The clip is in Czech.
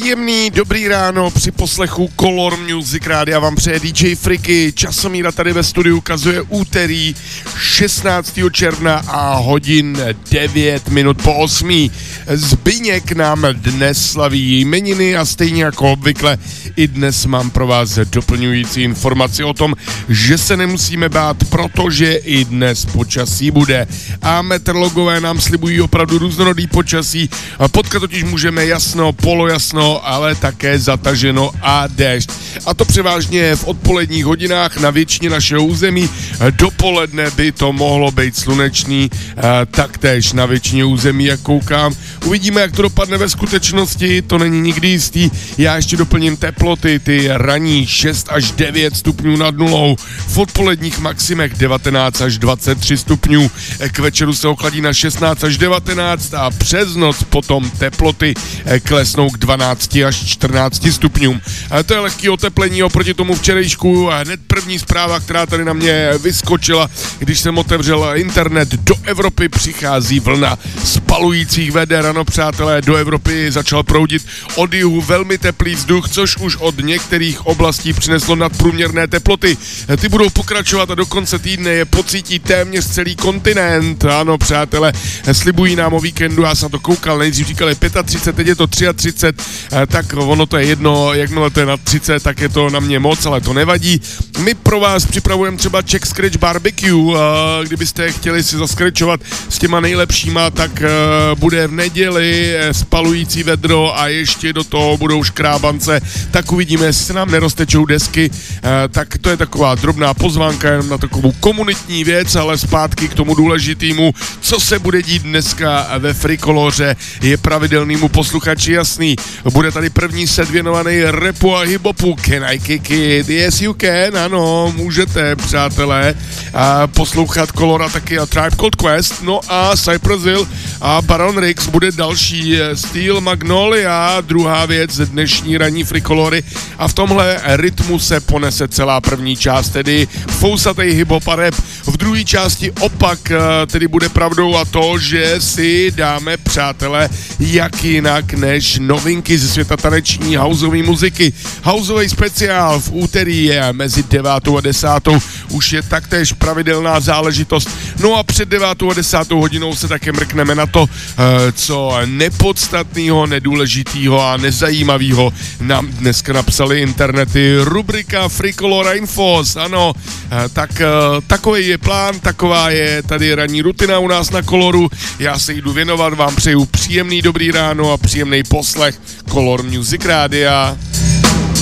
Příjemný dobrý ráno při poslechu Color Music Rádia vám přeje DJ Friky. Časomíra tady ve studiu ukazuje úterý 16. června a hodin 9 minut po 8. Zbyněk nám dnes slaví jmeniny a stejně jako obvykle i dnes mám pro vás doplňující informaci o tom, že se nemusíme bát, protože i dnes počasí bude. A meteorologové nám slibují opravdu různorodý počasí. Potkat totiž můžeme jasno, polojasno, ale také zataženo a déšť. A to převážně v odpoledních hodinách na většině našeho území. Dopoledne by to mohlo být slunečný, taktéž na většině území, jak koukám. Uvidíme, jak to dopadne ve skutečnosti, to není nikdy jistý. Já ještě doplním teploty, ty ranní 6 až 9 stupňů nad nulou. V odpoledních maximech 19 až 23 stupňů. K večeru se ochladí na 16 až 19 a přes noc potom teploty klesnou k 12 až 14 stupňům. To je lehký oteplení oproti tomu včerejšku. Hned první zpráva, která tady na mě vyskočila, když jsem otevřel internet. Do Evropy přichází vlna spalujících veder. Ano, přátelé, do Evropy začal proudit od jihu velmi teplý vzduch, což už od některých oblastí přineslo nadprůměrné teploty. Ty budou pokračovat a do konce týdne je pocítí téměř celý kontinent. Ano, přátelé, slibují nám o víkendu, já jsem na to koukal, nejdřív říkali 35, teď je to 33, tak ono to je jedno, jakmile to je na 30, tak je to na mě moc, ale to nevadí. My pro vás připravujeme třeba Czech Scratch Barbecue, kdybyste chtěli si zaskrečovat s těma nejlepšíma, tak bude v neděli spalující vedro a ještě do toho budou škrábance, tak uvidíme, jestli se nám neroztečou desky, tak to je taková drobná pozvánka jenom na takovou komunitní věc, ale zpátky k tomu důležitýmu, co se bude dít dneska ve Frikoloře, je pravidelnému posluchači jasný. Bude tady první set věnovaný rapu a hip-hopu. Can I kick it? Yes you can, ano, můžete, přátelé, poslouchat Colora taky a Tribe Called Quest, no a Cypress Hill a Baron Riggs bude další. Steel Magnolia, druhá věc dnešní ranní Frikolory a v tomhle rytmu se ponese celá první část, tedy fousatej hip-hop a rap. V druhé části opak tedy bude pravdou a to, že si dáme, přátelé, jak jinak než novinky ze světa taneční houseové muziky. Houseový speciál v úterý je mezi 9 a 10. Už je taktéž pravidelná záležitost. No a před 9 a 10 hodinou se také mrkneme na to, co nepodstatného, nedůležitého a nezajímavého nám dneska napsali internety. Rubrika Frikolora Infos, ano, tak takový je plán, taková je tady ranní rutina u nás na Coloru. Já se jdu věnovat, vám přeju příjemný dobrý ráno a příjemný poslech Color Music Rádia.